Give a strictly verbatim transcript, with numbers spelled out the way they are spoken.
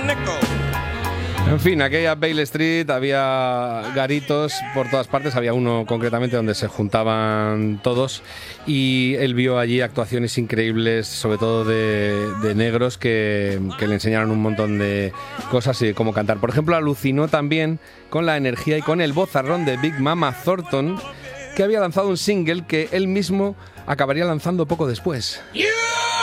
En fin, aquella Bale Street había garitos por todas partes, había uno concretamente donde se juntaban todos y él vio allí actuaciones increíbles, sobre todo de, de negros que, que le enseñaron un montón de cosas y de cómo cantar. Por ejemplo, alucinó también con la energía y con el vozarrón de Big Mama Thornton, que había lanzado un single que él mismo acabaría lanzando poco después. You